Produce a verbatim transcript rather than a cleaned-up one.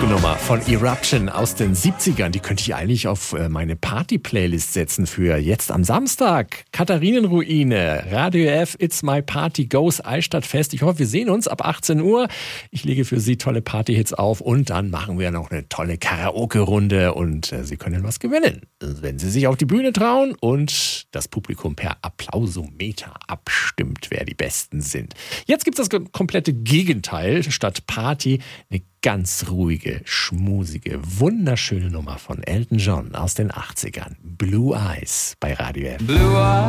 Disco-Nummer von Eruption aus den siebzigern. Die könnte ich eigentlich auf meine Party-Playlist setzen für jetzt am Samstag. Katharinenruine, Radio F, It's My Party Goes, Eichstadtfest. Ich hoffe, wir sehen uns ab achtzehn Uhr. Ich lege für Sie tolle Party-Hits auf und dann machen wir noch eine tolle Karaoke-Runde und äh, Sie können was gewinnen, wenn Sie sich auf die Bühne trauen und das Publikum per Applausometer abstimmt, wer die Besten sind. Jetzt gibt es das komplette Gegenteil. Statt Party eine ganz ruhige, schmusige, wunderschöne Nummer von Elton John aus den achtzigern. Blue Eyes bei Radio F. Blue Eyes.